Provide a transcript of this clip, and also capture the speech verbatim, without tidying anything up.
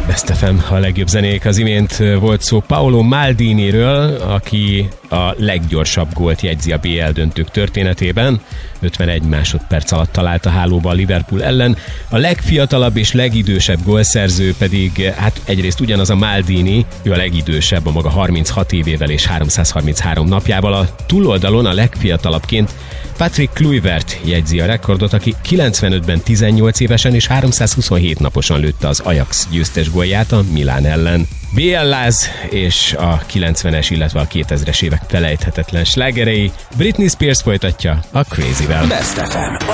Best ef em, a legjobb zenék. Az imént volt szó Paolo Maldiniről, aki a leggyorsabb gólt jegyzi a bé el döntők történetében. ötvenegy másodperc alatt talált a hálóba a Liverpool ellen. A legfiatalabb és legidősebb gólszerző pedig, hát egyrészt ugyanaz a Maldini, ő a legidősebb a maga harminchat évével és háromszázharminchárom napjával. A túloldalon a legfiatalabbként Patrick Kluivert jegyzi a rekordot, aki kilencvenötben tizennyolc évesen és háromszázhuszonhét naposan lőtte az Ajax győztes gólját a Milán ellen. bé el láz és a kilencvenes, illetve a kétezres évek felejthetetlen slágerei. Britney Spears folytatja a Crazy-vel. Best ef em.